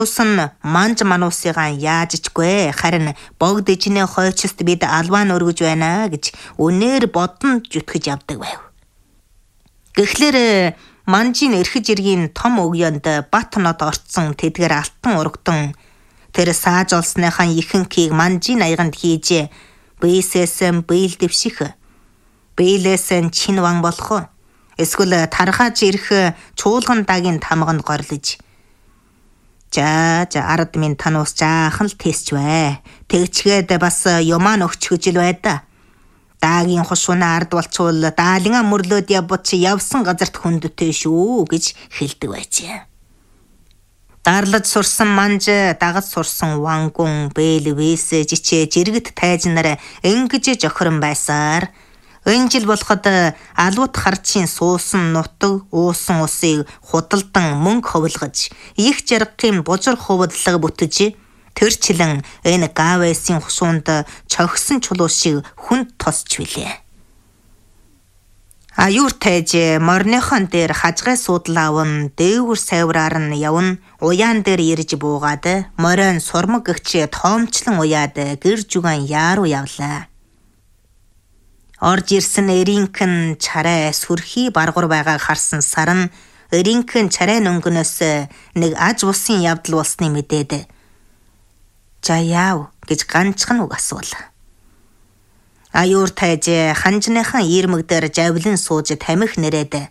Усан манж мануусыгаан яажчгүй харин богд ижнээ хойчст бид албаа өргөж байна гэж үнээр бодон зүтгэж явдаг байв. Гэхдээ манжийн эрхэж иргийн том өгөөнд бат нот орцсон тэдгээр алтан урагтан тэр сааж олсныхаа ихэнхийг манжийн аяганд хийж бийсэсэн бийл дэвших, бийлэсэн чин ван болох, эсвэл тархаж ирэх чуулган дагийн тамганд горлож За ард минь тануус жаахан л тесч бай. Тэгчгээд бас юмаа өгчгөж л байда. Даагийн хушууна ард болчвол даалинга мөрлөөд явбач явсан газарт хүндтэй шүү гэж хэлдэг байжээ. Дарлаж сурсан манж, дагаж сурсан вангун, бэл вэс жичээ жиргэт тайж нар ингэж жохирон байсаар энэ жил болоход алуут харчин суусан нутаг уусан усыг худалдан мөнгө ховлгож их жаргахын бужир хувдлага бүтэж тэрчлэн энэ гавэсийн хушуунд чогсон чулуу шиг хүнд тосч билээ. Аюур тайж морныхон дээр хажгай суудлаа аван дээгүр сайвраар нь явна уяан дээр ирж буугаад морин сурмаг гэгч тоомчлон уяад гэр жүгэн яаруу явлаа. Орж ирсэн эринхэн чарай сүрхий баргуур байгааг харсан сарн эринхэн чарай нөнгөнөөс нэг аж бусын явдал болсны мэдээд "За яав" гэж ганцхан үг асуула. Аюур тайж ханжныхан ирмэг дээр жавлан сууж тамхи нэрээд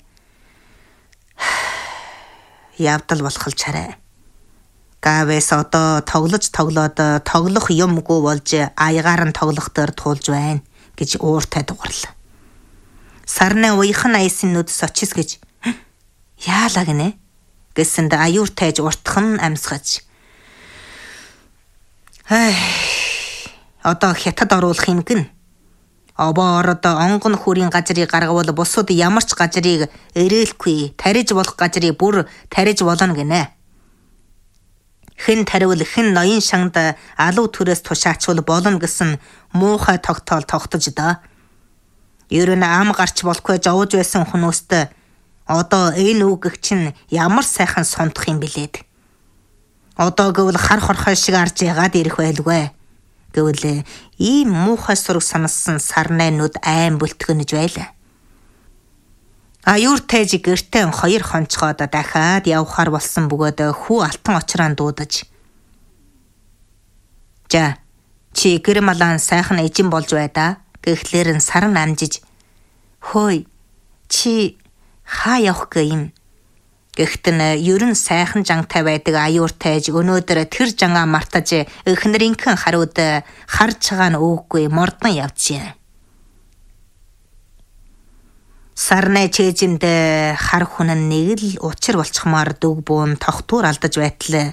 "Явдал болох л чарай. Гавэс одоо тоглож тоглох юмгүй болж аягаар нь тоглох дээр туулж байна" гэж ууртай дугарлаа. Сарны уяхан аясын нүдс очис гэж "Яалаа гинэ" гэсэнд аюур тайж уртхан амсгаж "Одоо хятад оруулах юм гин. Обоород онгон хүрийн газрыг гаргавал бусад ямар ч газрыг эрээлгүй тариж болох газрыг бүр тариж болно гинэ. Хэн таривал хэн ноён шангад алуу төрөөс тушаачвал болно гэсэн муухай тогтоол тогтож да. Ер нь ам гарч болохгүй жовж байсан хүмүүст одоо энэ үг чинь ямар сайхан сонтох юм билээд. Одоо гэвэл хар хорхой шиг арж ягаад ирэх байлгүй. Гэвэл ийм муухай сураг санасан сарны нүд айн бүлтгэнэж байлаа. Аюур тайж гэртээ 2 хонцгоод дахиад явхаар болсон бөгөөд хүү алтан очраан дуудаж "За чи гэр малаан сайхан эжин болж байда" гэхлээр нь сарн амжиж "Хөөе чи хаа явах гэм" гэхт нь ер нь сайхан жантай байдаг аюур тайж өнөөдөр тэр жангаа мартаж эхнэрийнхэн харууд харж байгаа нь үгүй мордон явжээ. Сарны чэжинд хар хүн нэг л учир болчихмаар дүг буун тогтуур алдаж байтал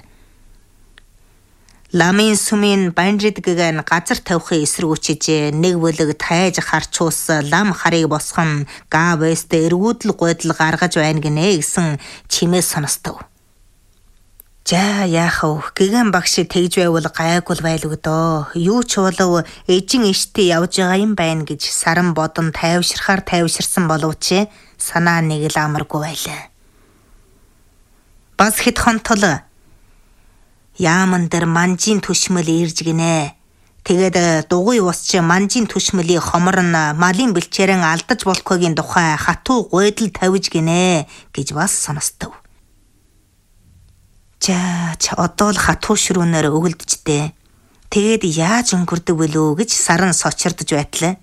ламын сүмийн банжидгэн газар тавихын эсрэг үчиж нэг бүлэг тайж харчуус лам харыг босгон гавэст эргүүдл гойдл гаргаж байна гинэ гэсэн чимээ сонстов. За яах вэ? Гэгэн багш тэгж байвал гайгүй байлгдоо. Юу ч болов эжин иштэй явж байгаа юм байна гэж саран бодон тайвширсан боловч санаа нэг л амаргүй байлаа. Бас хэд хонтол яаман дээр манжийн түшмэл ирж гинэ. Тэгээд дугуй усч манжийн түшмэлийг хоморн малын бэлчээрэн алдаж болохгүйгийн тухай хатуу гойдл тавьж гинэ гэж бас сонстов. За одоо л хатуу ширүүнээр өгөлдөжтэй. Тэгээд яаж өнгөрдөг билүү гэж саран сочирдож байтлаа.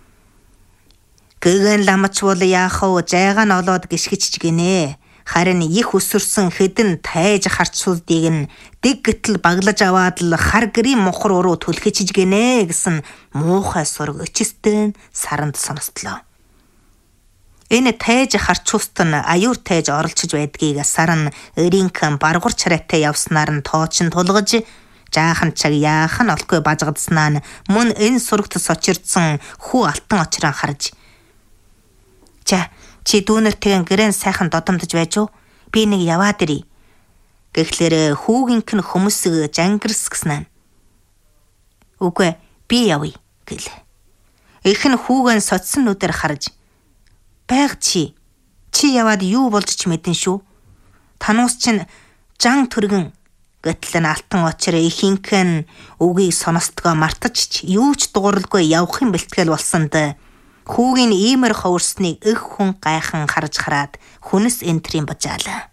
Гэгэн ламч бол яах вэ? Жайгаа нь олоод гიშгэж гинэ. Харин их өсөрсөн хэдэн тайж харцуудыг нь дэг гítэл баглаж аваад л хар гэрийн мухар уруу түлхэчж гинэ гэсэн муухай сураг өчөстөн саранд сонстлоо. Энэ тайж харчууст нь аюур тайж оролцож байдгийг саран эринхэн баргуур чарайтай явснаар нь тоочин тулгаж жаахан чаг яах нь олгүй бажгадснаа нь мөн энэ сурагт сочирдсан хүү алтан очроо харж "За чи дүүнэртэйгэн гэрэн сайхан додомдож байж уу? Би нэг яваад ирий" гэхлээр хүүгийнхэн хүмүүсэг жангэрс гиснаа. "Үгүй би явъя" гэлээ. Их нь хүүгэн соцсон нүдээр харж "Байг чи яваад юу болж ч мэдэн шүү. Тануус чинь жан төргөн Гэтэл нь алтан очир ихэнх нь үгийг сонсдгоо мартаж юу ч дууралгүй явахын бэлтгэл болсонд хүүгийн иймэр ховөрснийг их хүн гайхан харж хараад хүнс энтрийн бажаалаа.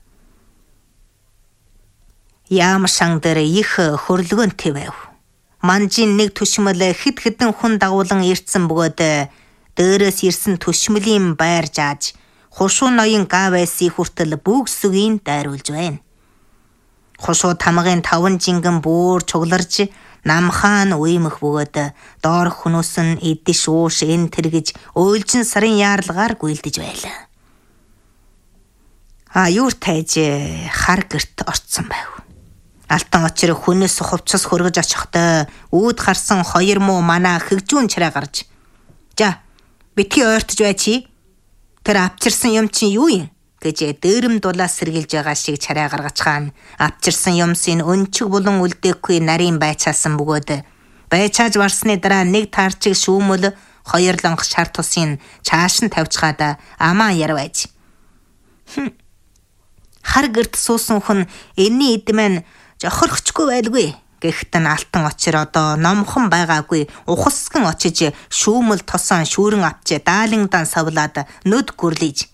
Яам шан дээр их хөрлөгөнтэй байв. Манжин нэг түшмэл хэд хэдэн хүн дагуулan ирсэн бөгөөд дээрээс ирсэн түшмэлийн байр зааж хушуу ноён гавэсий хүртэл бүгсүгийн дайруулж байна. Хушуу тамгын 5 жингэн бүр чугларж намхаан уймах бөгөөд доор хүмүүс нь эдэш ууш эн тэргэж өөлжин сарын яарлагаар гүйлдэж байлаа. Аюур тайж хар гэрт орцсон байв. Алтан очир хүнээс хувцас хөргөж очихдоо үүд харсан 2 муу манаа хэгжүүн чараа гарч "За, битгий ойртож байчи. Тэр авчирсан юм чинь юу юм?" гэж дээрэм дулаас сэргийлж байгаа шиг чараа гаргаж хаана авчирсан юмсыг өнчиг булан үлдээхгүй нарийн байцаасан бөгөөд байцааж барсны дараа нэг таарчиг шүүмэл 2 лонх шар тусын чааш нь тавьчихад амаа ярвайж. Хар гэрт суусан хүн энэний эд маань жохорхчгүй байлгүй. Гэхдээ нь алтан очир одоо номхон байгаагүй ухасган очиж шүүмэл тосон шүүрэн авч даалингдан савлаад нүд гүрлийж.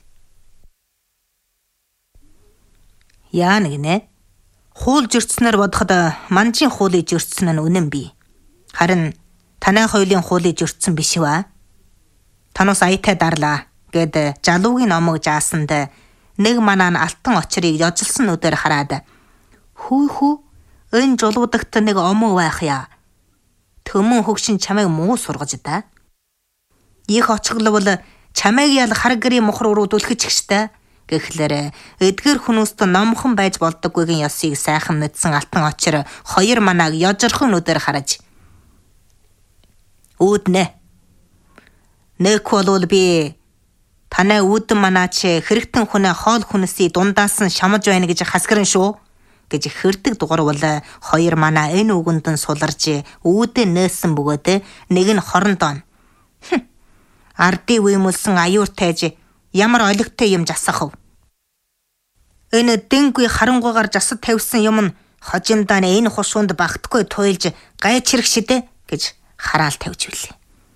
Яа нэгнэ. Хуул жирцснээр бодоход манжийн хуулийг жирцсэн нь үнэн бий. Харин танай хоёулын хуулийг жирцсэн биш вэ? Танаас аятай дарлаа гэд жалуугийн номог жаасанд нэг манаа нь алтан очирыг ёжилсан нүдээр хараад "Хүү энэ жулуудагт нэг омоо байх яа. Төмөн хөгшин чамайг муу сургаж да. Их очгловол чамайг ял хар гэрийн мохор өрөөдүүлэх ч гэжтэй." Гэхлээр эдгэр хүмүүст номхон байж болдоггүйгийн ёсыг сайхан мэдсэн алтан очир 2 манааг ёжирхон нүдээр хараж "Үүднэ. Нэг болвол би танай үүдэн манаач хэрэгтэн хүнээ хоол хүнсий дундаас нь шамаж байна гэж хасгэрэн шүү" гэж хэрдэг дуурвал 2 манаа энэ үгэнд нь суларж үүдээ нээсэн бөгөөд нэг нь хорондоо "Ардын үймэлсэн аюур тайж ямар олигтой юм жасах вэ? Энэ дэнгүй харангуйгаар жасад тавьсан юм нь хожиндаа энэ хушуунд багтахгүй туйлж гайч хэрэг шидэ" гэж хараал тавьж билээ.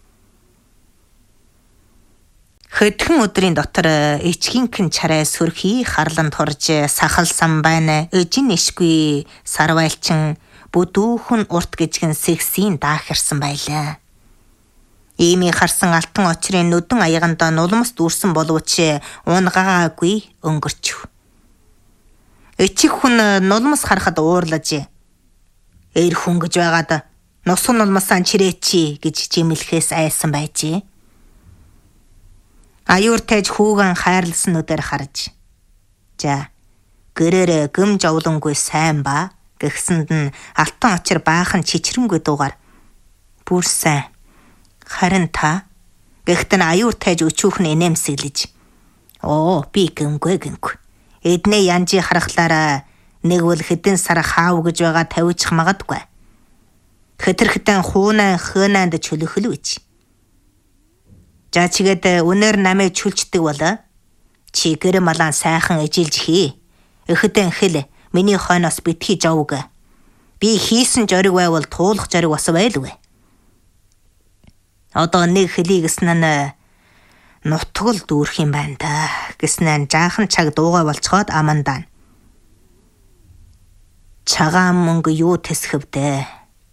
Хэдхэн өдрийн дотор ичгийнхэн чарай сөрхий харлан турж сахалсан байна. Эжин ишгүй сарвайлчин бүдүүхэн урт гижгэн сэгсийн даахирсан байлаа. Иймий харсан алтан очирын нүдэн аягандаа нулимс дүүрсэн боловч унгаагаагүй өнгөрчв. Эчих хүн нулимс харахад уурлаж "Эр хүн гэж байгаад нусган нулимсаа чирээчи" гэж жимэлхээс айсан байжээ. Аюур тайж хүүгэн хайрлсан нүдээр харж "За, гэрээрээ гэмж овлонгүй сайн ба" гэхсэнд нь алтан очир баахан чичрэнгүй дуугаар "Бүр сайн. Харин та" гэхтэн аюур тайж өчүүхэн инээмсэглэж "Оо, би гингүй. Эднээ янжи харахлаараа нэг бол хэдэн сар хаав гэж байгаа тавьчих магадгүй. Хэтэрхтэн хуунаа хөөнанд чөлөхөл үч. За чигээд үнээр намайг чүлчдэг бол чи гэр малан сайхан эжилж хий. Эхэдэн хэл миний хойноос битгий жавг. Би хийсэн жориг байвал туулах жориг бас байлгүй. Одоо нэг хэлийг гэснэ нь нутгал дүүрх юм байна да" гэснээр жаахан чаг дуугай болцоход амандаа "Чагаан мөнгө юу тэсхэвдэ?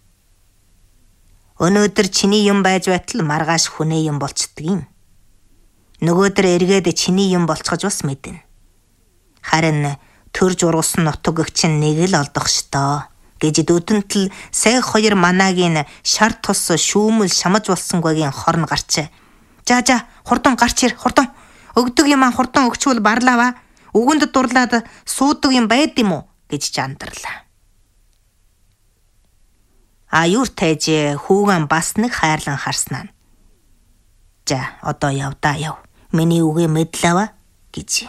Өнөөдөр чиний юм байж байтал маргааш хүнээ юм болцдгийг. Нөгөөдөр эргээд чиний юм болцохож бас мэднэ. Харин төрж ургасан нутаг чинь нэг л олдох штоо" гэж дүүдэнтэл сая 2 манаагийн шар тус шүүмэл шамаж болсонгүйгийн хорн гарч "За, хурдан гарч ир, хурдан. Өгдөг юм хурдан өгчвөл барлаава. Үгэнд дурлаад суудаг юм байд юм уу?" гэж жандарлаа. Аюур тайж хүүгэн бас нэг хайрлан харснаа "За, одоо явдаа яв. Миний үгээ мэдлээва" гэж.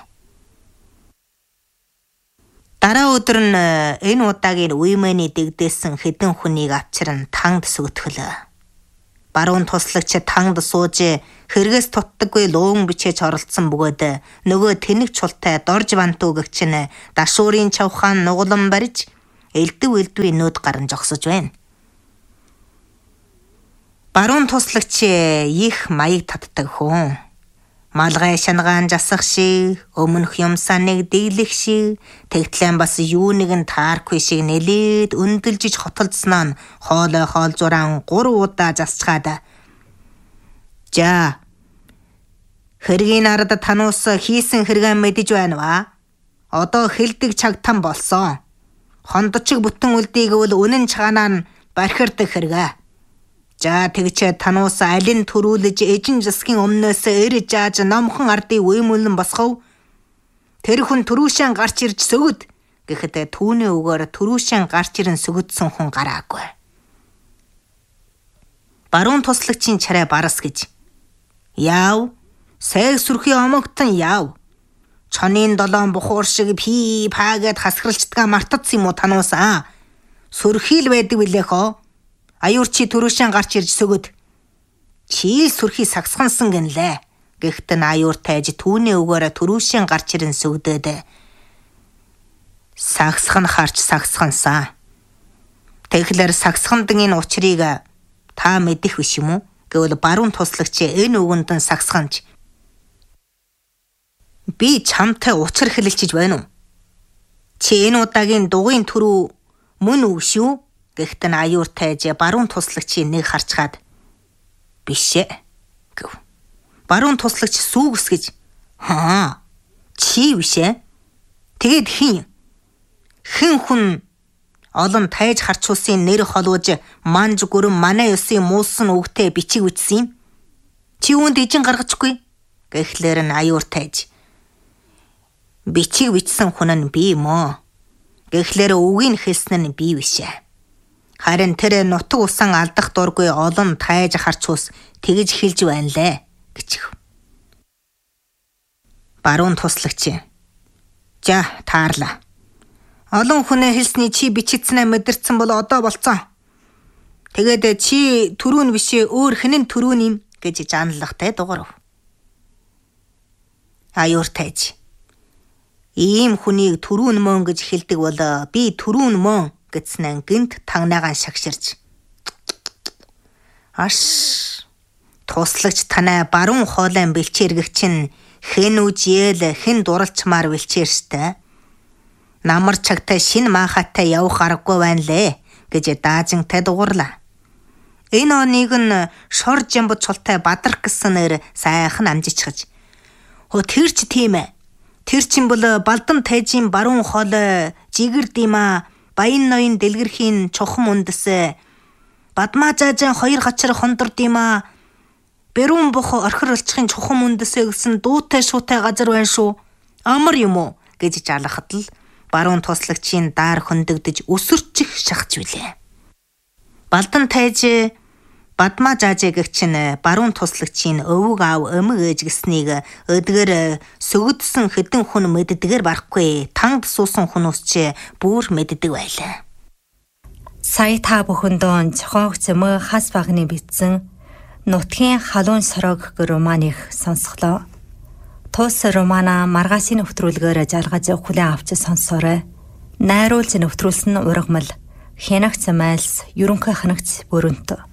Дараа өдөр нь энэ удаагийн үемэний дэгдээсэн хэдэн хүнийг авчирн тангд сүгтгэлээ. Баруун туслагч тангд сууж хэрэгээс туттаггүй луун бичээж оролцсон бөгөөд нөгөө тэнэг чултай дорж бантуугч нь дашуурын чавхаан нуглан барьж элдв нүүд гарan жогсож байна. Баруун туслагч их маяг татдаг хүн. Малгай шангаан жасах шиг, өмнөх юмсаныг дийлэх шиг, тэгтлэн бас юу нэгэн тааргүй шиг нэлээд өндөлжиж хотолдсноо нь хоолой хоолзууран 3 удаа засчаад. За. Хэргийн ард тануус хийсэн хэрэгэн мэдэж байна ва. Одоо хэлдэг чагтан болсон. Хондочиг бүтэн үлдийг бол үнэн чаганаа нь бархирдаг хэрэгэ. За тэгчээ тануус алин төрүүлж эжин засгийн өмнөөс эрж ааж номхон ардын үемүүлэн босгов. Тэр хүн түрүүшэн гарч ирж сөгөд гэхэд түүний үгээр түрүүшэн гарч ирэн сөгөдсөн хүн гараагүй. Баруун туслагчийн чарай барас гэж. Яав, сэг сүрхий омогтон яав. Чонын долоон бухуур шиг пи паагээд хасгарлцдгаа мартацсан юм уу тануусаа? Сүрхий л байдаг билээ хоо. Аюур чи түрүүшэн гарч ирж сөгөд. Чи сүрхий сагсгансан гэнлээ. Гэхдээ аюур тайж түүний өгөөрэ түрүүшэн гарч ирэн сөгдөөд. Сагсган харч сагсгансан. Тэгэхээр сагсгандаг энэ учрыг та мэдэх биш юм уу? Гэвэл баруун туслагч энэ үгэнд нь сагсганч. Би чамтай учир хэлэлцэж байна уу? Чи энэ удаагийн дугуйн түрүү мөн үү шүү? Гэхдээ аюур тайж баруун туслагчийн нэг харцгаад бишээ гэв. Баруун туслагч сүүгс гэж. Хаа. Чи бишээ. Тэгэд хэн хүн олон тайж харцуулсан нэр холууж манж гүрэн манай ёсын муулсан үгтэй бичиг үтсэн юм. Чи үүнд ижин гаргачгүй. Гэхлээр нь аюур тайж. Бичиг бичсэн хүн нь би юм уу? Гэхлээр үгийг хэлсэн нь би бишээ. Харин тэр нутаг усан алдах дургүй олон тайж харцуус тэгж хэлж байна лээ гэж. Баруун туслагч. За таарлаа. Олон хүнээ хэлсний чи бичигдсэнээ мэдэрсэн бол одоо болцсон. Тэгээд чи түрүүн бишээ өөр хинэн түрүүн юм гэж жаналахтай дуурав. Аюур тайж. Ийм хүнийг түрүүн мөн гэж хэлдэг бол би түрүүн мөн гэснэн гинт тагнаагаан шагширч. Аш туслагч танай баруун хоолойн бэлчээргэгч нь хэн үжиэл хэн дурлцмаар бэлчээрстэй. Намар чагтай шин маахатай явах аргагүй байна лээ гэж даажинтай дугуурлаа. Энэ оныг нь шор жамбот чултай бадрах гэсэн нэр сайхан амжичгаж. Тэр ч тийм ээ. Тэр чин бол балдан тайжийн баруун хоолой жигэр димаа баян ноён дэлгэрхийн чухам үндэс бадмаа жаажан 2 гачар хондор димаа Берүүн бох орхир олчихын чухам үндэсээ гэсэн дуутай шуутай газар байна шүү. Амар юм уу гэж жалахад л баруун туслагчийн даар хөндөгдөж өсөрчих шахаж билээ. Балдан тайж бадмаа жаажэгч нь баруун туслагчийн өвөг аав өмг ээж гэснийг өдгөр сөгөдсөн хэдэн хүн мэддэгэр барахгүй тангд суусан хүмүүс ч бүр мэддэг байлаа. Сая та бүхэндөө цохогц мө хас багны бичсэн Нутгийн халуун сорог романыг сонсголоо. Тус романа маргаашийн нэвтрүүлгээр жалгаж хүлээн авч сонсоорой. Найруулж нэвтрүүлсэн ургамал Хянагц Майлс ерөнхий ханагц Бүрэнт.